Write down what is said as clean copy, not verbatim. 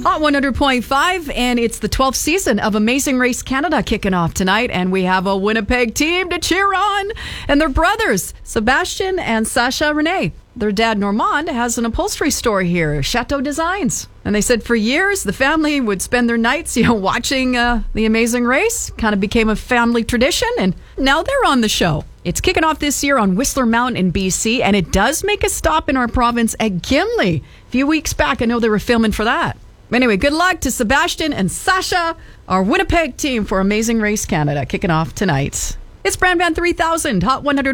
Hot 100.5, and it's the 12th season of Amazing Race Canada kicking off tonight, and we have a Winnipeg team to cheer on, and they're brothers, Sebastian and Sasha Renee. Their dad, Normand, has an upholstery store here, Chateau Designs. And they said for years, the family would spend their nights, watching the Amazing Race. Kind of became a family tradition, and now they're on the show. It's kicking off this year on Whistler Mountain in BC, and it does make a stop in our province at Gimli. A few weeks back, I know they were filming for that. Anyway, good luck to Sebastian and Sasha, our Winnipeg team for Amazing Race Canada, kicking off tonight. It's Brand Van 3000, Hot 100.